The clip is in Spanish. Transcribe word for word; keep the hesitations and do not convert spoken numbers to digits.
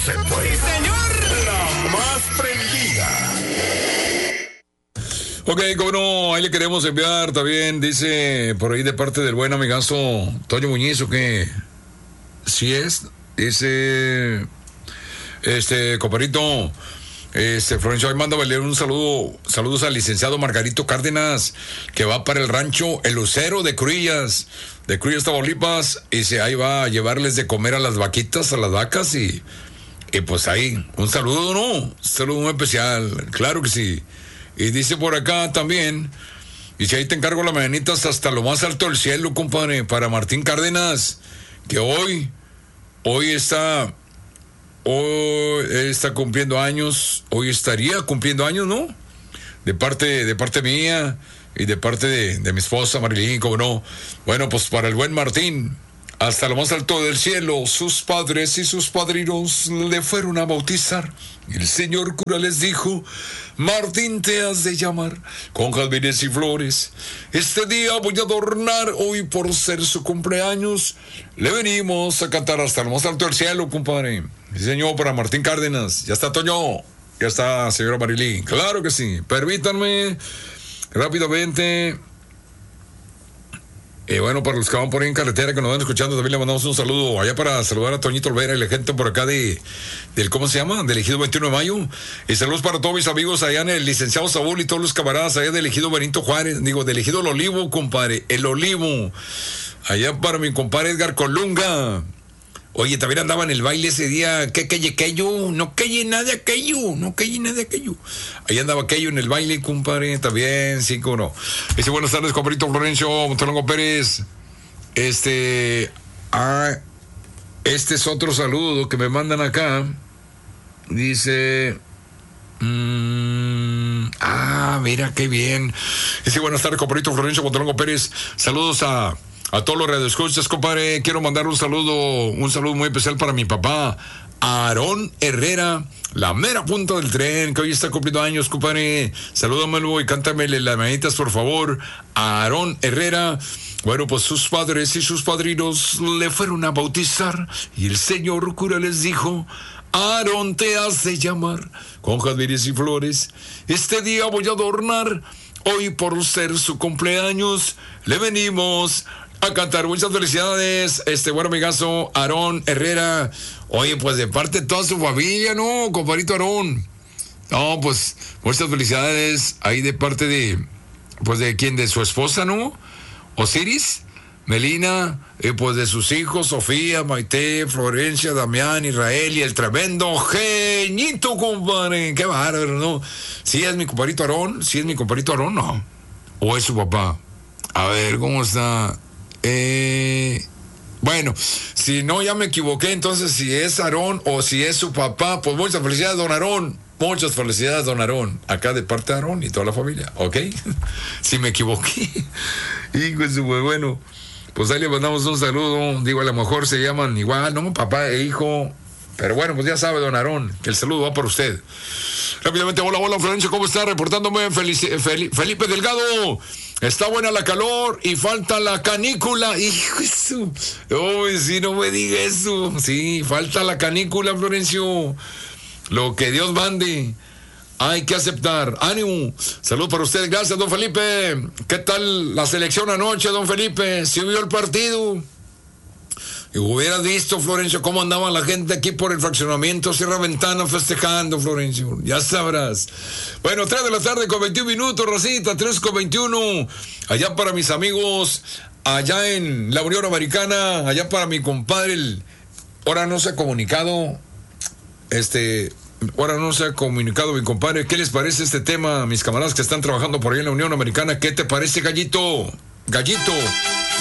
se puede. ¡Sí, señor! La más prendida. Ok, como no, ahí le queremos enviar también, dice por ahí de parte del buen amigazo Toño Muñiz, ¿o qué? Sí es, dice, este, compadrito, este, Florencio, ahí manda a leer un saludo, saludos al licenciado Margarito Cárdenas, que va para el rancho El Lucero de Cruillas, de Cruillas, Tamaulipas, y se, ahí va a llevarles de comer a las vaquitas, a las vacas, y, y pues ahí, un saludo, ¿no? Un saludo muy especial, claro que sí. Y dice por acá también, y si ahí te encargo las mañanitas hasta lo más alto del cielo, compadre, para Martín Cárdenas, que hoy, hoy está, hoy está cumpliendo años, hoy estaría cumpliendo años, ¿no? De parte, de parte mía y de parte de, de mi esposa Marilyn, como no. Bueno, pues para el buen Martín, hasta lo más alto del cielo, sus padres y sus padrinos le fueron a bautizar. Y el señor cura les dijo: Martín te has de llamar, con jazmines y flores. Este día voy a adornar, hoy por ser su cumpleaños. Le venimos a cantar hasta lo más alto del cielo, compadre. Sí, señor, para Martín Cárdenas. Ya está Toño, ya está señora Marilyn. Claro que sí. Permítanme rápidamente. Eh, bueno, para los que van por ahí en carretera, que nos van escuchando, también le mandamos un saludo allá para saludar a Toñito Olvera y la gente por acá de, del, ¿cómo se llama? Del Ejido veintiuno de mayo. Y saludos para todos mis amigos allá en el licenciado Saúl y todos los camaradas allá del Ejido Benito Juárez, digo, del Ejido El Olivo, compadre, El Olivo. Allá para mi compadre Edgar Colunga. Oye, también andaba en el baile ese día. ¿Qué calle aquello? No calle nada aquello. No calle nada aquello. Ahí andaba aquello en el baile, compadre. También, sí, como no. Dice, buenas tardes, compadrito Florencio Montalongo Pérez. Este. Ah, este es otro saludo que me mandan acá. Dice. Mmm, ah, mira qué bien. Dice, buenas tardes, compadrito Florencio Montalongo Pérez. Saludos a. A todos los radioescuchas, compadre, quiero mandar un saludo, un saludo muy especial para mi papá, Aarón Herrera, la mera punta del tren, que hoy está cumpliendo años, compadre. Salúdamelo y cántamele las mañanitas, por favor. Aarón Herrera. Bueno, pues sus padres y sus padrinos le fueron a bautizar y el señor cura les dijo: Aarón te has de llamar, con jazmines y flores. Este día voy a adornar, hoy por ser su cumpleaños, le venimos a cantar. Muchas felicidades, este buen amigazo Aarón Herrera. Oye, pues de parte de toda su familia, ¿no, compadrito Aarón? No, pues muchas felicidades ahí de parte de, pues de quién, de su esposa, ¿no? Osiris, Melina, y pues de sus hijos, Sofía, Maite, Florencia, Damián, Israel y el tremendo Geñito, compadre. Qué bárbaro, ¿no? ¿Sí es mi compadrito Aarón? ¿Sí es mi compadrito Aarón? No. ¿O es su papá? A ver, ¿cómo está? Eh, bueno, si no, ya me equivoqué. Entonces, si es Aarón o si es su papá, pues muchas felicidades, don Aarón. Muchas felicidades, don Aarón. Acá de parte de Aarón y toda la familia, ¿ok? Si me equivoqué. Hijo de su, bueno, pues ahí le mandamos un saludo. Digo, a lo mejor se llaman igual, ¿no? Papá e hijo. Pero bueno, pues ya sabe, don Aarón, que el saludo va por usted. Rápidamente, hola, hola, Florencio, ¿cómo está? Reportándome Felici- Fel- Felipe Delgado. Está buena la calor y falta la canícula. Hijo de su... Uy, sí, no me diga eso. Sí, falta la canícula, Florencio. Lo que Dios mande. Hay que aceptar. Ánimo. Salud para usted. Gracias, don Felipe. ¿Qué tal la selección anoche, don Felipe? ¿Sí vio el partido? Y hubieras visto, Florencio, cómo andaba la gente aquí por el fraccionamiento Sierra Ventana festejando, Florencio. Ya sabrás. Bueno, tres de la tarde con veintiún minutos, Rosita, tres con veintiuno. Allá para mis amigos, allá en la Unión Americana, allá para mi compadre, el... ahora no se ha comunicado, este... Ahora no se ha comunicado mi compadre. ¿Qué les parece este tema, mis camaradas que están trabajando por ahí en la Unión Americana? ¿Qué te parece, Gallito? Gallito.